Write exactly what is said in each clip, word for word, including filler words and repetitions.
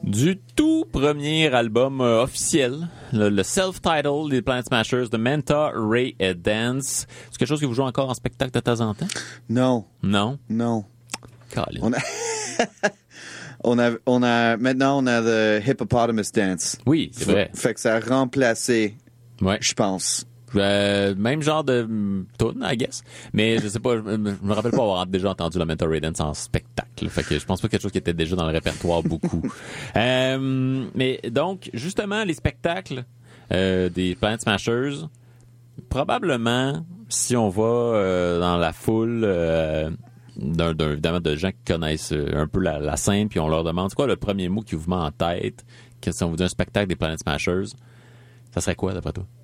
Du tout premier album euh, officiel, le, le self-titled des Planet Smashers, de Manta Ray et Dance. C'est quelque chose que vous jouez encore en spectacle de temps en temps? Non. Non? Non. Colin. On a... on a, on a, maintenant, on a le Hippopotamus Dance. Oui, c'est vrai. Fait que ça a remplacé, Ouais. je pense. Euh, même genre de mm, tune, I guess. Mais je sais pas, je, je me rappelle pas avoir déjà entendu la Manta Ray Dance en spectacle. Fait que je pense pas quelque chose qui était déjà dans le répertoire beaucoup. euh, mais donc, justement, les spectacles euh, des Planet Smashers, probablement, si on va euh, dans la foule euh, d'un, d'un, évidemment, de gens qui connaissent un peu la, la scène, puis on leur demande, c'est quoi le premier mot qui vous met en tête, que si on vous dit un spectacle des Planet Smashers, ça serait quoi, d'après toi?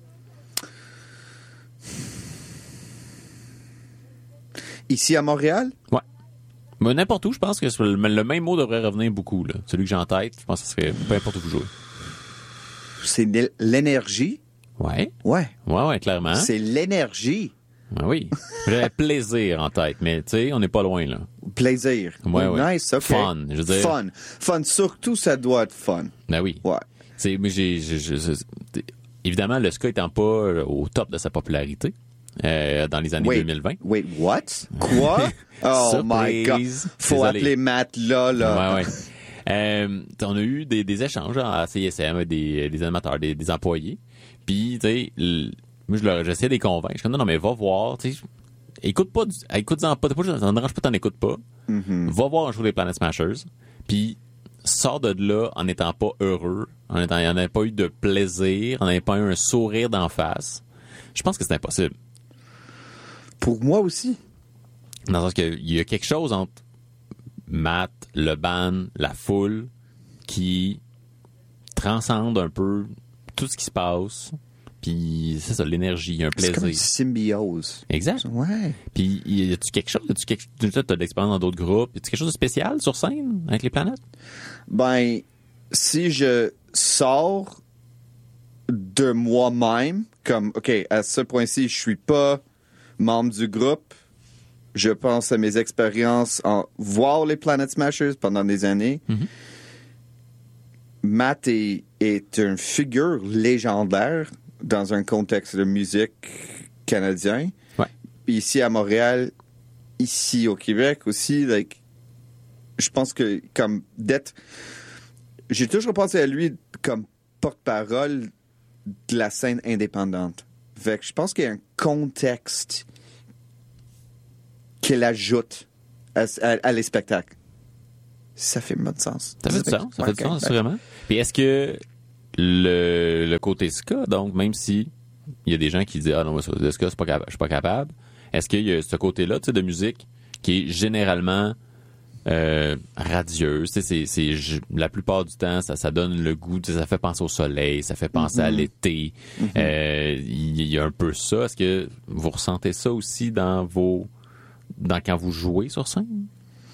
Ici à Montréal? Ouais. Mais n'importe où, je pense que le, le même mot devrait revenir beaucoup. Là. Celui que j'ai en tête, je pense que ce serait peu importe où vous jouez. C'est l'énergie? Ouais. Ouais. Ouais, ouais, clairement. C'est l'énergie. Ah oui. J'avais plaisir en tête, mais tu sais, on n'est pas loin, là. Plaisir. Ouais, oh, ouais. Nice, OK. Fun, je veux dire. Fun. Fun. Surtout, ça doit être fun. Ben oui. Ouais. C'est, mais j'ai, j'ai, j'ai, j'ai, évidemment, le ska étant pas au top de sa popularité euh, dans les années wait, deux mille vingt. Wait, what? Quoi? Oh my God. Faut Désolé. appeler Matt là, là. Ouais, ouais. Euh, on a eu des, des échanges à C S M, des, des animateurs, des, des employés. Puis, tu sais, l- moi, je leur, j'essayais de les convaincre. Je suis comme, non, non, mais va voir, tu sais, écoute pas, du, écoute-en pas, pas, ça ne dérange pas, t'en écoutes pas. Mm-hmm. Va voir un show des Planet Smashers. Puis, sors de là en n'étant pas heureux, en étant, en n'ayant pas eu de plaisir, en n'ayant pas eu un sourire d'en face. Je pense que c'est impossible. Pour moi aussi. Dans le sens qu'il y a quelque chose entre Matt, le band, la foule, qui transcende un peu tout ce qui se passe. Puis c'est ça, l'énergie, un plaisir. C'est comme une symbiose. Exact. Ouais. Puis y a-tu quelque chose, y a-tu quelque chose, t'as de l'expérience dans d'autres groupes, y a-tu quelque chose de spécial sur scène avec les planètes? Ben, si je sors de moi-même, comme, OK, à ce point-ci, je suis pas membre du groupe, je pense à mes expériences en voir les Planet Smashers pendant des années. Mm-hmm. Matt est, est une figure légendaire dans un contexte de musique canadien. Ouais. Ici à Montréal, ici au Québec aussi, like, je pense que comme d'être... J'ai toujours pensé à lui comme porte-parole de la scène indépendante. Fait que je pense qu'il y a un contexte qu'il ajoute à, à, à les spectacles. Ça fait pas de sens. Ça fait du sens, ça fait du Okay. sens, assurément. Puis est-ce que le, le côté ska, donc, même si il y a des gens qui disent, ah non, moi, le ska, c'est pas capable, je suis pas capable, est-ce qu'il y a ce côté-là, tu sais, de musique qui est généralement euh, radieuse, tu sais, c'est, c'est, je, la plupart du temps, ça, ça donne le goût, tu sais, ça fait penser au soleil, ça fait penser mm-hmm. à l'été, il mm-hmm. euh, y, y a un peu ça. Est-ce que vous ressentez ça aussi dans vos, dans quand vous jouez sur scène?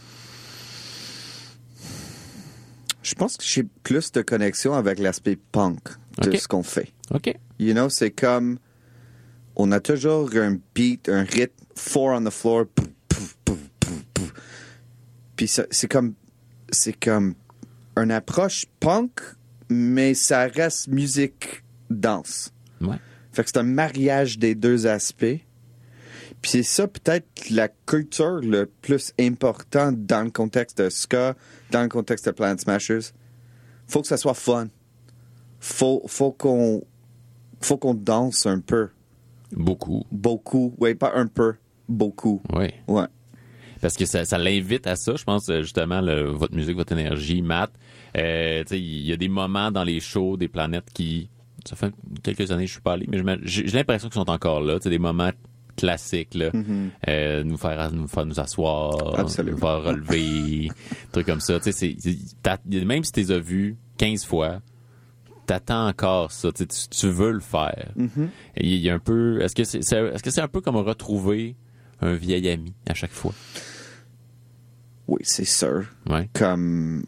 Je pense que j'ai plus de connexion avec l'aspect punk de okay. ce qu'on fait. OK. You know, c'est comme... On a toujours un beat, un rythme, four on the floor. Pouf, pouf, pouf, pouf, pouf. Puis ça, c'est comme... C'est comme une approche punk, mais ça reste musique danse. Ouais. Fait que c'est un mariage des deux aspects. Puis c'est ça peut-être la culture le plus important dans le contexte de ska, dans le contexte de Planet Smashers. Faut que ça soit fun. Faut, faut qu'on, faut qu'on danse un peu. Beaucoup. Beaucoup. Oui, pas un peu. Beaucoup. Oui. Ouais. Parce que ça, ça l'invite à ça, je pense, justement, le, votre musique, votre énergie, Matt. Euh, tu sais, il y a des moments dans les shows des planètes qui... Ça fait quelques années que je suis pas allé, mais j'ai, j'ai l'impression qu'ils sont encore là. Tu sais, des moments classiques, là. Mm-hmm. Euh, nous faire nous faire nous asseoir, Absolument. Nous faire relever, trucs comme ça. Tu sais, c'est, c'est, même si tu les as vus quinze fois, t'attends encore ça. Tu, tu veux le faire. Mm-hmm. Il y a un peu... Est-ce que c'est, c'est, est-ce que c'est un peu comme retrouver un vieil ami à chaque fois? Oui, c'est sûr. Ouais. Comme...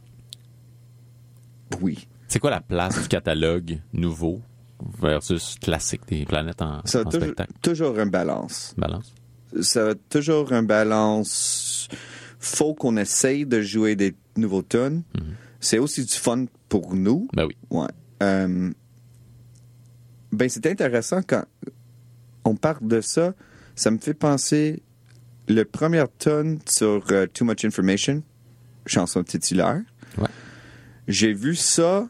Oui. C'est quoi la place du catalogue nouveau versus classique des planètes en, ça en toujours, spectacle? Toujours un balance. Balance. Ça a toujours un balance. Faut qu'on essaye de jouer des nouveaux tunes. Mm-hmm. c'est aussi du fun pour nous. Ben oui. Ouais. Euh, ben, c'est intéressant quand on parle de ça. Ça me fait penser le premier tune sur uh, Too Much Information, chanson titulaire. Ouais. J'ai vu ça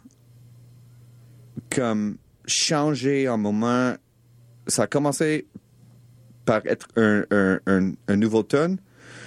comme changer un moment. Ça a commencé par être un, un, un, un nouveau tune.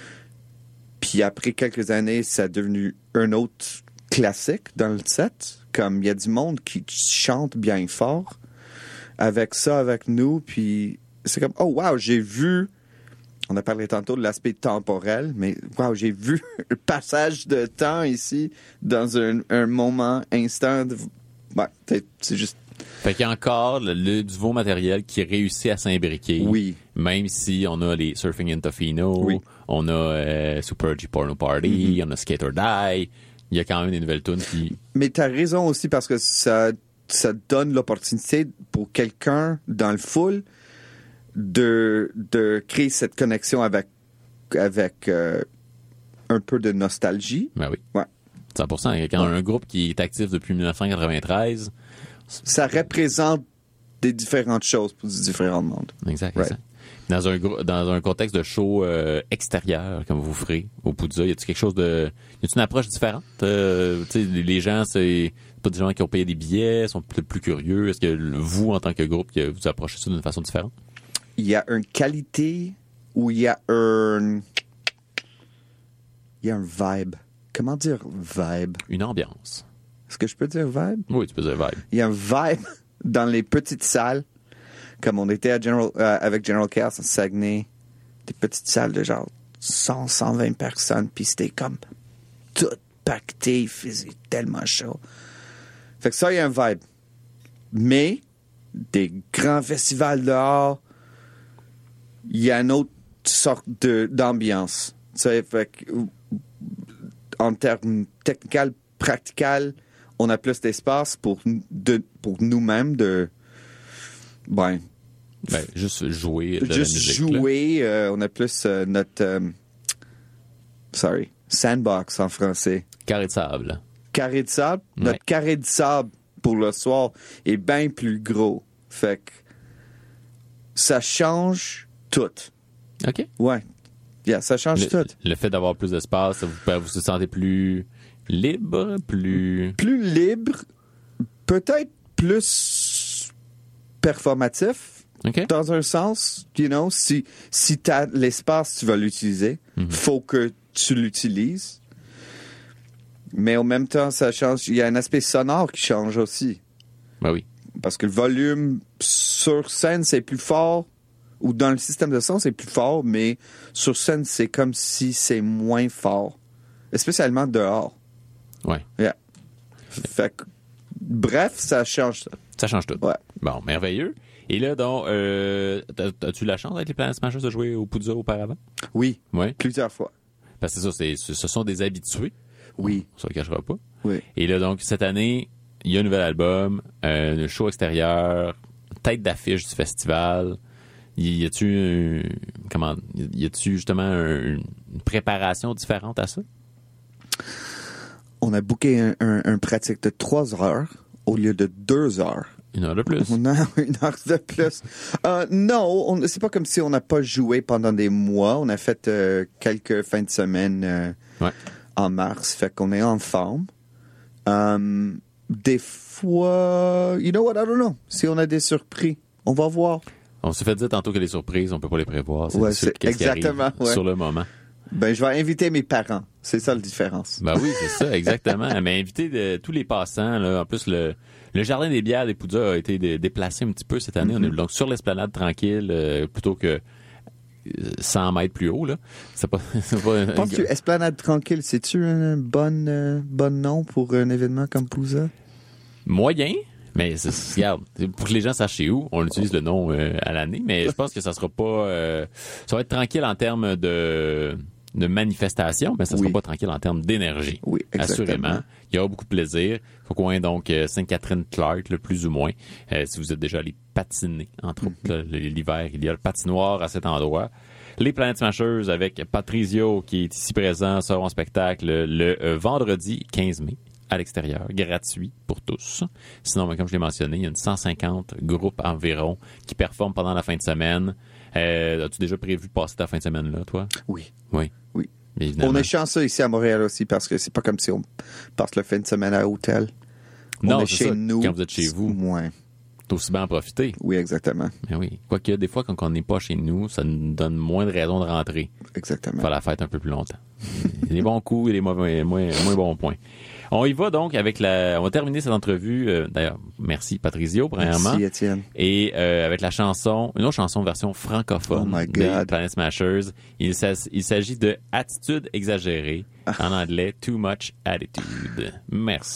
Puis après quelques années, ça a devenu un autre classique dans le set. Comme il y a du monde qui chante bien fort avec ça, avec nous. Puis c'est comme, oh wow, j'ai vu, on a parlé tantôt de l'aspect temporel, mais wow, j'ai vu le passage de temps ici dans un, un moment, instant. De, ouais, c'est juste... Fait qu'il y a encore le, le nouveau matériel qui réussit à s'imbriquer. Oui. Même si on a les Surfing in Tofino, oui. on a euh, Super G Porno Party, mm-hmm. on a Skate or Die. Il y a quand même des nouvelles tunes qui... Mais t'as raison aussi parce que ça, ça donne l'opportunité pour quelqu'un dans le full de, de créer cette connexion avec, avec euh, un peu de nostalgie. Ben oui. Ouais. cent pour cent. Quand ouais. un groupe qui est actif depuis dix-neuf cent quatre-vingt-treize... Ça représente des différentes choses pour différents mondes. Exact, right. exact. Dans un, dans un contexte de show euh, extérieur, comme vous ferez au Poudza, y a-t-il quelque chose de... Y a-t-il une approche différente? Euh, tu sais, les gens, c'est pas des gens qui ont payé des billets, sont peut-être plus curieux. Est-ce que vous, en tant que groupe, que vous approchez ça d'une façon différente? Il y a une qualité ou il y a un... Il y a un vibe. Comment dire vibe? Une ambiance. Est-ce que je peux dire vibe? Oui, tu peux dire vibe. Il y a un vibe dans les petites salles, comme on était à General, euh, avec General Chaos en Saguenay, des petites salles de genre cent, cent vingt personnes, puis c'était comme tout pacté, il faisait tellement chaud. Fait que ça, il y a un vibe. Mais, des grands festivals dehors, il y a une autre sorte de, d'ambiance. Tu sais, fait que, en termes techniques, pratiques, on a plus d'espace pour, de, pour nous-mêmes de... Ben, ben juste jouer de juste la musique. jouer. Euh, on a plus euh, notre... Euh, sorry. Sandbox en français. Carré de sable. Carré de sable. Ouais. Notre carré de sable pour le soir est bien plus gros. Fait que ça change tout. OK. Ouais. Yeah, ça change le, tout. Le fait d'avoir plus d'espace, ça vous, vous vous sentez plus... Libre, plus... Plus libre, peut-être plus performatif, okay. dans un sens, you know, si, si tu as l'espace, tu vas l'utiliser. Mm-hmm. Faut que tu l'utilises. Mais en même temps, ça change. Il y a un aspect sonore qui change aussi. Ben oui. Parce que le volume sur scène, c'est plus fort, ou dans le système de son, c'est plus fort, mais sur scène, c'est comme si c'est moins fort. Spécialement dehors. Ouais. Yeah. Fait que, bref, ça change ça. Ça change tout. Ouais. Bon, merveilleux. Et là, donc, euh, as-tu la chance avec les Planet Smashers de jouer au Poudza auparavant? Oui. Ouais. Plusieurs fois. Parce que c'est ça, c'est, ce sont des habitués. Oui. On se le cachera pas. Oui. Et là, donc, cette année, il y a un nouvel album, euh, un show extérieur, tête d'affiche du festival. Y a-tu, un, comment, y a-tu justement un, une préparation différente à ça? On a booké un, un, un pratique de trois heures au lieu de deux heures. Une heure de plus. On a une heure de plus. euh, non, on, c'est pas comme si on n'a pas joué pendant des mois. On a fait euh, quelques fins de semaine euh, ouais. en mars. Fait qu'on est en forme. Um, des fois, you know what, I don't know. Si on a des surprises, on va voir. On s'est fait dire tantôt que les surprises, on peut pas les prévoir. C'est ouais, sûr c'est exactement. Ouais. Sur le moment. Ben, je vais inviter mes parents. C'est ça la différence. Ben oui, c'est ça, exactement. Mais inviter de, tous les passants, là. En plus, le, le jardin des bières des Poudza a été de, déplacé un petit peu cette année. Mm-hmm. On est donc sur l'esplanade tranquille, euh, plutôt que cent mètres plus haut, là. C'est pas, c'est pas un... Penses-tu esplanade tranquille, c'est-tu un bon, euh, bon nom pour un événement comme Poudza? Moyen. Mais c'est, regarde, pour que les gens sachent chez où, on utilise le nom euh, à l'année, mais je pense que ça sera pas... Euh, ça va être tranquille en termes de, de manifestation, mais ça sera oui. pas tranquille en termes d'énergie. Oui, exactement. Assurément. Il y aura beaucoup de plaisir. Au coin, donc, euh, Sainte-Catherine-Clark, le plus ou moins. Euh, si vous êtes déjà allé patiner, entre mm-hmm. autres, là, l'hiver, il y a le patinoire à cet endroit. Les Planet Smashers avec Patrizio, qui est ici présent, seront en spectacle le euh, vendredi quinze mai. à l'extérieur, gratuit pour tous. Sinon, ben, comme je l'ai mentionné, il y a une cent cinquante groupes environ qui performent pendant la fin de semaine. Euh, as-tu déjà prévu de passer ta fin de semaine-là, toi? Oui. Oui. Oui. Évidemment. On est chanceux ici à Montréal aussi parce que c'est pas comme si on passe la fin de semaine à l'hôtel. On non, est c'est chez ça. nous. Quand vous êtes chez vous, Ouais. t'as aussi bien en profiter. Oui, exactement. Mais oui. Quoique, des fois, quand on n'est pas chez nous, ça nous donne moins de raisons de rentrer. Exactement. Faire la fête un peu plus longtemps. Il y a des bons coups et des mauvais, moins, moins bons points. On y va donc avec la... On va terminer cette entrevue. Euh, d'ailleurs, merci Patrizio, premièrement. Merci, Étienne. Et euh, avec la chanson, une autre chanson version francophone Oh my des God. Planet Smashers. Il, s'as- il s'agit de Attitude exagérée. En anglais, Too Much Attitude. Merci.